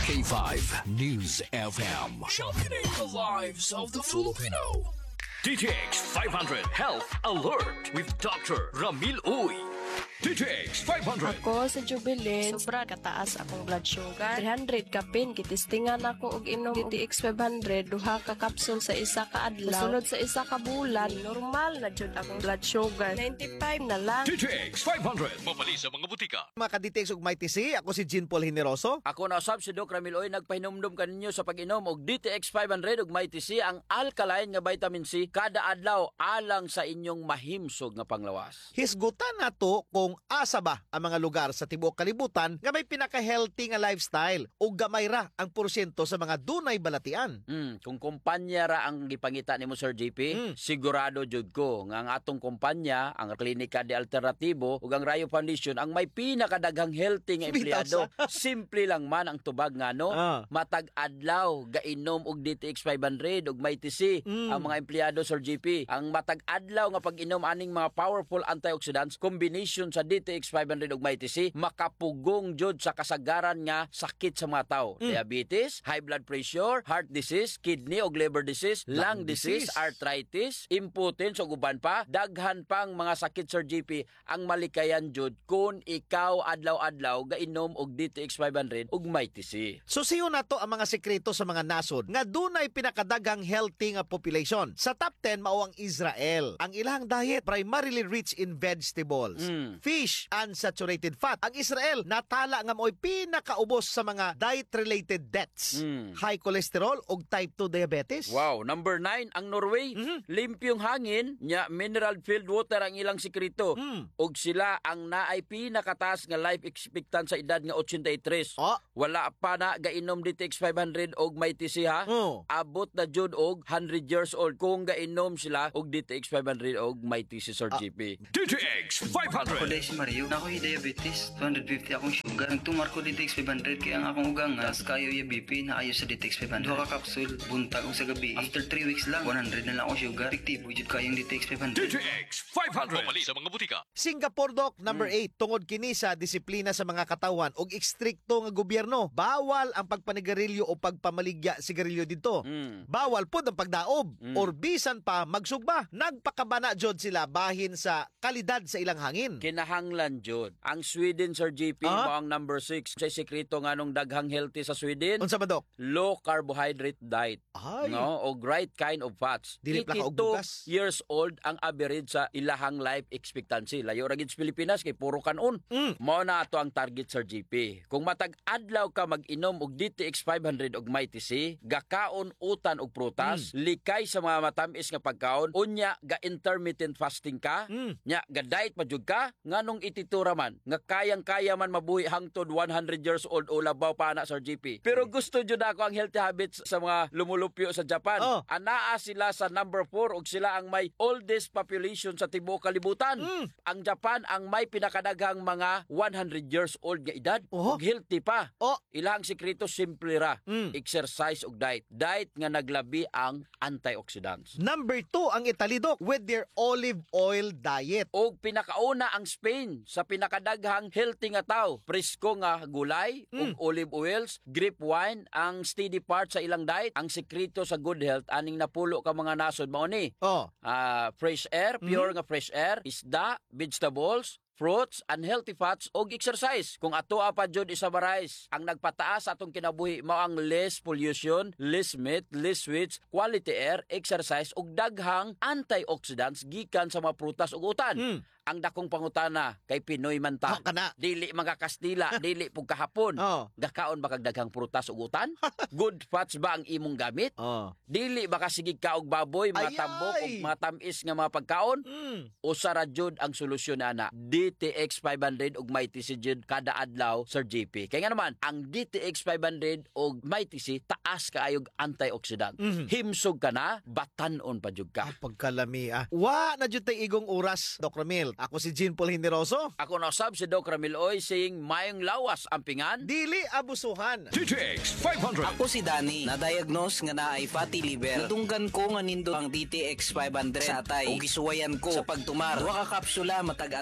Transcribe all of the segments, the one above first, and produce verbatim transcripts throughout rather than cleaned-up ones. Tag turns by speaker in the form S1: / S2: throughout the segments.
S1: K five News F M. Championing the lives of the Filipino. D T X five hundred Health Alert with Doctor Ramil Uy. D T X five hundred.
S2: Ako sa Jubilee, sobra kataas akong blood sugar. three hundred kapin, kitistingan ako og inom D T X five hundred, duha ka kapsul sa isa ka adlaw. Sunod sa isa ka bulan, normal na jud akong blood sugar. ninety-five na lang.
S1: D T X five hundred. Mabali sa mga butika.
S3: Mga ka-D T X ug Mighty C, ako si Jean Paul Generoso.
S4: Ako na usab si Doc Ramil Oy, nagpahinumdum kaninyo sa pag-inom og D T X five hundred ug Mighty C, ang alkaline nga vitamin C kada adlaw alang sa inyong mahimsog nga panglawas.
S3: Hisgutan nato kung asa ba ang mga lugar sa tibuok kalibutan nga may pinaka-healthy nga lifestyle ug gamay ra ang porsyento sa mga dunay balatian.
S4: Mm, kung kumpanya ra ang gipangita nimo Sir J P,
S3: Mm.
S4: sigurado jud ko nga ang atong kumpanya, ang Klinika de Alternatibo ug ang Rayo Foundation ang may pinakadaghang healthy nga empleyado. Simple lang man ang tubag nga no,
S3: Ah.
S4: matag adlaw gainom og D T X five hundred ug Mighty C
S3: Mm.
S4: ang mga empleyado Sir J P. Ang matag adlaw nga pag-inom aning mga powerful antioxidants combination sa D T X five hundred ug Mighty C makapugong jud sa kasagaran nga sakit sa mga tao.
S3: Mm.
S4: Diabetes, high blood pressure, heart disease, kidney ug liver disease, lung,
S3: Lung
S4: disease,
S3: disease.
S4: arthritis, impotence ug uban pa, daghan pang mga sakit Sir J P ang malikayan jud kung ikaw adlaw-adlaw gainom og D T X five hundred ug Mighty C.
S3: So siyo na to ang mga sekreto sa mga nasod nga dunay pinakadaghang healthy nga population. Sa top ten mao ang Israel. Ang ilang diet primarily rich in vegetables,
S4: Mm.
S3: fish, unsaturated fat. Ang Israel natala nga mo'y pinakaubos sa mga diet-related deaths.
S4: Mm.
S3: High cholesterol ug type two diabetes.
S4: Wow, number nine ang Norway.
S3: Mhm.
S4: Limpyong hangin, nya mineral-filled water ang ilang sekreto.
S3: Mm.
S4: Og sila ang naay pinakataas nga life expectancy sa edad nga eighty-three.
S3: Oh.
S4: Wala pa na gainom D T X five hundred og Mighty C ha.
S3: Oh.
S4: Abot na jud og one hundred years old kung gainom sila og D T X five hundred og Mighty C Sir J P.
S1: D T X five
S5: Ako
S1: hundred.
S5: dahil si Mario, na ako'y diabetes, two hundred fifty akong sugar. Nagtumar ko D T X five hundred kaya ang akong ugang nga, tas kayo yung B P na ayo sa D T X five hundred. Duha ka kapsul, buntag og sa gabi. After three weeks lang, one hundred na lang akong sugar. Epektibo jud kayong D T X five
S1: D
S5: hundred.
S1: T X five hundred. Mabali sa mga butika.
S3: Singapore Doc, number eight, tungod kini sa disiplina sa mga katawan ug ekstrikto nga gobyerno. Bawal ang pagpanigarilyo o pagpamaligya sigarilyo dito.
S4: Mm.
S3: Bawal pod ang pagdaob
S4: Mm.
S3: or bisan pa magsugba. Nagpakabana jud sila bahin sa kalidad sa ilang hangin.
S4: Kinahanglan jud. Ang Sweden Sir J P
S3: Ah?
S4: mo ang number six. Sa sekreto nga nung daghang healthy sa Sweden,
S3: Unsa ba Doc?
S4: low carbohydrate diet.
S3: Ay.
S4: No, o right kind of fats.
S3: Dili plaka og
S4: eighty-two
S3: bugas.
S4: years old ang average sa ilahang life expectancy. Layo ra gid sa Pilipinas kay puro kanon.
S3: Mm.
S4: Mao na ato ang target Sir J P. Kung matag adlaw ka mag-inom og D T X five hundred og Mighty C, gakaon utan og prutas, likay sa mga matamis nga pagkaon, unya ga intermittent fasting ka,
S3: Mm.
S4: nya ga diet pa jud ka, nganong ititura man nga kayang-kaya man mabuhi hangtod one hundred years old o labaw pa na Sir J P. Pero gusto jud ako ang healthy habits sa mga lumulupyo sa Japan.
S3: Oh.
S4: Anaa sila sa number four ug sila ang may oldest population sa tibuok kalibutan.
S3: Mm.
S4: Ang Japan ang may pinakadaghang mga one hundred years old nga edad
S3: Oho.
S4: ug healthy pa.
S3: Oh.
S4: Ilang sekreto simple ra.
S3: Mm.
S4: Exercise ug diet. Diet nga naglabi ang antioxidants.
S3: Number two ang Italy Doc with their olive oil diet.
S4: Og pinakauna ang Spain sa pinakadaghang healthy nga tao. Presko nga gulay ug
S3: Mm.
S4: olive oils, grape wine ang steady part sa ilang diet. Ang sekreto sa good health aning napulo ka mga nasod mao ni.
S3: Oh.
S4: Ah, fresh air, pure nga fresh air, isda, vegetables, fruits, unhealthy fats, og exercise. Kung ato pa jud isabarize, ang nagpataas atong kinabuhi mao ang less pollution, less meat, less sweets, quality air, exercise, og daghang antioxidants gikan sa mga prutas ug utan.
S3: Mm.
S4: Ang dakong pangutana kay Pinoy man ta.
S3: Ah, kana.
S4: Dili mga Kastila, dili pug kahapon.
S3: Oh.
S4: Gakaon ba kag daghang prutas ug utan? Good fats ba ang imong gamit?
S3: Oh.
S4: Dili ba kasigig ka og baboy, mga
S3: Ay,
S4: tambok
S3: ay.
S4: ug mga tamis nga mga pagkaon?
S3: Mm.
S4: Usa ra jud ang solusyon ana. D T X five hundred ug Mighty C jud kada adlaw Sir J P. Kaya nga naman, ang D T X five hundred ug Mighty C taas kaayog antioxidant.
S3: Mhm.
S4: Himsog ka na, batanon pa jud ka.
S3: Pagkalami ah. Wa na jud tay igong oras Doc Ramil. Ako si Jean Paul Generoso.
S4: Ako na usab si Doc Ramil Oy saying mayong lawas ang pingan.
S3: Dili abusuhan.
S1: D T X five hundred.
S6: Ako si Danny, na-diagnose nga naay fatty liver. Natunggan ko nga nindo ang D T X five hundred sa atay. O gisuwayan ko sa pagtumar. Duha ka kapsula matag adlaw. Sa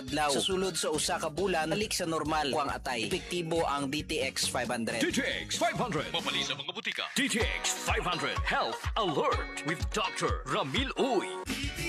S6: sulod sa usa ka bulan balik sa normal kuang atay. Epektibo ang D T X five hundred.
S1: D T X five hundred. Mabali sa mga butika. D T X five hundred Health Alert with Doctor Ramil Uy.